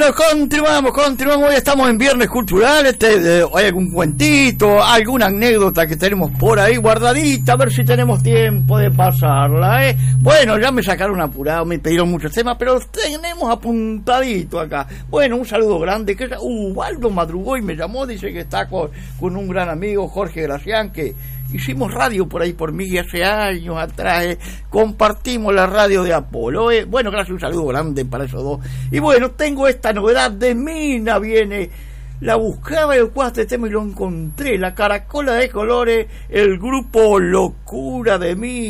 Continuamos. Hoy estamos en Viernes Cultural. Hay algún cuentito, alguna anécdota que tenemos por ahí guardadita, a ver si tenemos tiempo de pasarla, Bueno, ya me sacaron apurado, me pidieron muchos temas, pero los tenemos apuntadito acá. Bueno, un saludo grande, que Waldo madrugó y me llamó, dice que está con un gran amigo, Jorge Gracián, que hicimos radio por ahí por mí hace años atrás, compartimos la radio de Apolo, Bueno, gracias, un saludo grande para esos dos. Y bueno, tengo esta novedad de Mina, viene, la buscaba el cuarto tema y lo encontré, la Caracola de Colores, el grupo Locura de Mina.